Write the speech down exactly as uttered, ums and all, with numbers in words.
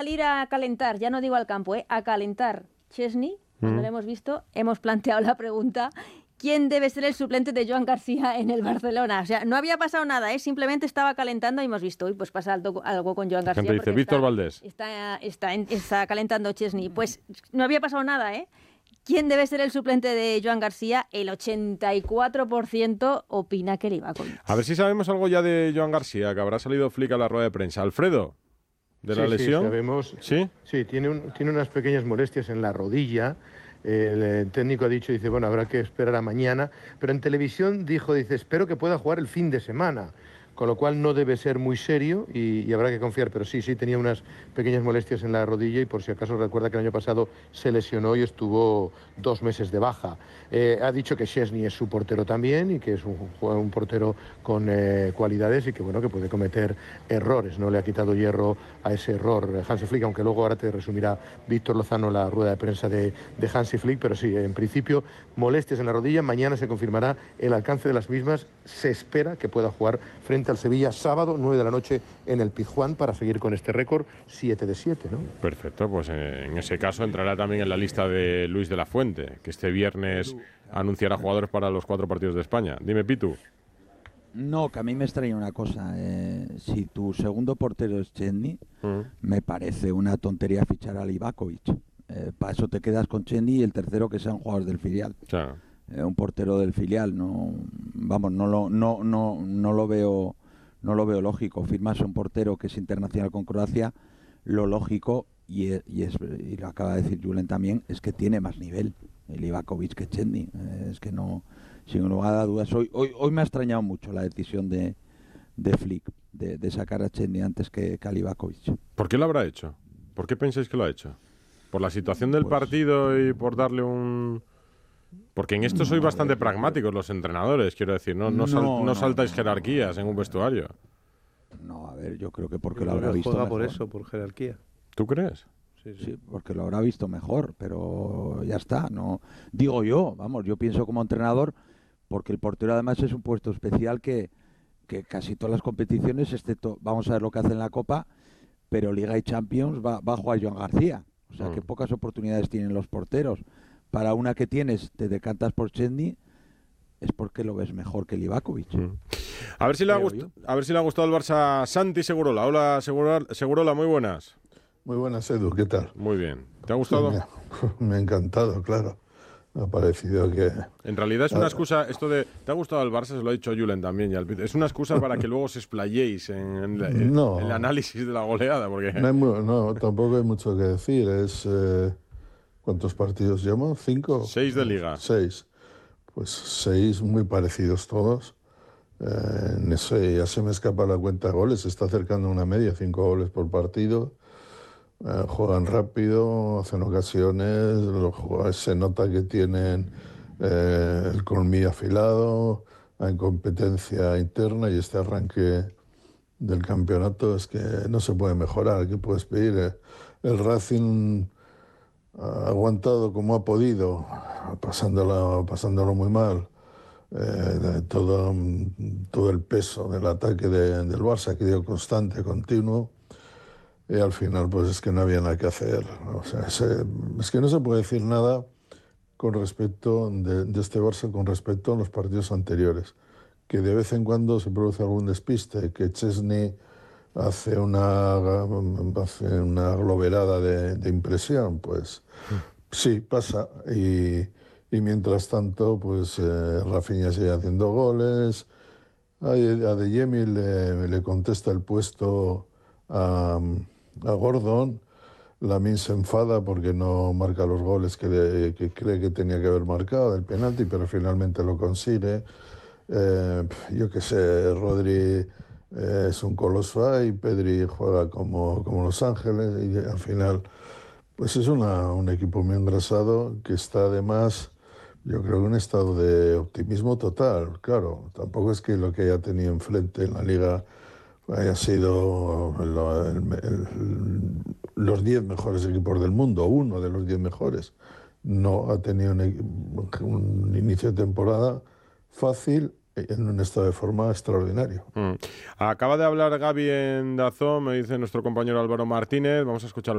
salir a calentar, ya no digo al campo, ¿eh? A calentar Chesney, cuando mm. lo hemos visto, hemos planteado la pregunta: ¿quién debe ser el suplente de Joan García en el Barcelona? O sea, no había pasado nada, ¿eh? Simplemente estaba calentando y hemos visto, uy, pues pasa algo, algo con Joan García. La gente dice, Víctor Valdés. Está, está, está, está calentando Chesney. Pues no había pasado nada, ¿eh? ¿Quién debe ser el suplente de Joan García? El ochenta y cuatro por ciento opina que Livakovic. A ver si sabemos algo ya de Joan García, que habrá salido Flick a la rueda de prensa. Alfredo, ¿de la sí, lesión? Sí, sabemos. Sí, sí tiene, un, tiene unas pequeñas molestias en la rodilla. El, el técnico ha dicho, dice, bueno, habrá que esperar a mañana. Pero en televisión dijo, dice, espero que pueda jugar el fin de semana. Con lo cual no debe ser muy serio y, y habrá que confiar. Pero sí, sí, tenía unas pequeñas molestias en la rodilla y por si acaso recuerda que el año pasado se lesionó y estuvo dos meses de baja. Eh, ha dicho que Szczęsny es su portero también y que es un, un portero con eh, cualidades y que, bueno, que puede cometer errores. No le ha quitado hierro a ese error Hansi Flick, aunque luego ahora te resumirá Víctor Lozano la rueda de prensa de, de Hansi Flick. Pero sí, en principio, molestias en la rodilla. Mañana se confirmará el alcance de las mismas. Se espera que pueda jugar frente al Sevilla sábado, nueve de la noche en el Pizjuán, para seguir con este récord, siete de siete, ¿no? Perfecto, pues eh, en ese caso entrará también en la lista de Luis de la Fuente, que este viernes anunciará jugadores para los cuatro partidos de España. Dime, Pitu. No, que a mí me extraña una cosa. Eh, si tu segundo portero es Szczęsny, uh-huh. me parece una tontería fichar a Livakovic. Eh, para eso te quedas con Szczęsny y el tercero que sean jugadores del filial. Claro. Eh, un portero del filial, no, vamos, no lo, no, no, no lo veo, no lo veo lógico. Firmas a un portero que es internacional con Croacia, lo lógico, y, es, y, es, y lo acaba de decir Julen también, es que tiene más nivel el Livakovic que Szczęsny. Eh, es que no, sin lugar a dudas, hoy, hoy, hoy me ha extrañado mucho la decisión de, de Flick, de, de sacar a Szczęsny antes que, que a Livakovic. ¿Por qué lo habrá hecho? ¿Por qué pensáis que lo ha hecho? ¿Por la situación del pues, partido y por darle un...? Porque en esto sois bastante pragmáticos los entrenadores, quiero decir, no, no, sal, no, no saltáis no, jerarquías en un vestuario. No, a ver, yo creo que porque yo lo habrá visto juega mejor. por eso, por jerarquía. ¿Tú crees? Sí, sí. sí, porque lo habrá visto mejor, pero ya está, no digo yo, vamos, yo pienso como entrenador, porque el portero además es un puesto especial que, que casi todas las competiciones, excepto, vamos a ver lo que hace en la Copa, pero Liga y Champions va, va a jugar Joan García, o sea mm. que pocas oportunidades tienen los porteros. Para una que tienes, te decantas por Szczęsny, es porque lo ves mejor que Livakovic. Mm. A ver si le ha gust- a ver si le ha gustado el Barça. Santi Segurola. Hola, Segurola, Segurola, muy buenas. Muy buenas, Edu, ¿qué tal? Muy bien. ¿Te ha gustado? Sí, me, me ha encantado, claro. Me ha parecido que... En realidad es una excusa, esto de... ¿Te ha gustado el Barça? Se lo ha dicho Julen también. Ya, es una excusa para que luego os explayéis en, en, en, no, en el análisis de la goleada. Porque... No, hay mu- no, tampoco hay mucho que decir. Es... Eh... ¿Cuántos partidos llevamos? ¿Cinco? Seis de Liga. Seis. Pues seis muy parecidos todos. Eh, en ese ya se me escapa la cuenta de goles. Se está acercando a una media, cinco goles por partido. Eh, juegan rápido, hacen ocasiones. Los jugadores se nota que tienen eh, el colmillo afilado. Hay competencia interna y este arranque del campeonato es que no se puede mejorar. ¿Qué puedes pedir? Eh, el Racing... ha aguantado como ha podido, pasándolo, pasándolo muy mal, eh, todo, todo el peso del ataque de, del Barça, que dio constante, continuo, y al final pues es que no había nada que hacer. O sea, se, es que no se puede decir nada con respecto de, de este Barça con respecto a los partidos anteriores, que de vez en cuando se produce algún despiste, que Szczęsny hace una, hace una globerada de, de impresión, pues sí, pasa. Y, y mientras tanto, pues eh, Rafinha sigue haciendo goles, a, a Adeyemi le, le contesta el puesto a, a Gordon, Lamine se enfada porque no marca los goles que, le, que cree que tenía que haber marcado, el penalti, pero finalmente lo consigue. Eh, yo qué sé, Rodri... Eh, es un coloso ahí, Pedri juega como, como Los Ángeles y al final pues es una, un equipo muy engrasado que está además, yo creo que en un estado de optimismo total. Claro, tampoco es que lo que haya tenido enfrente en la Liga haya sido el, el, el, los diez mejores equipos del mundo, uno de los diez mejores. No ha tenido un, un inicio de temporada fácil en un estado de forma extraordinario. Mm. Acaba de hablar Gavi en Dazón, me dice nuestro compañero Álvaro Martínez. Vamos a escuchar.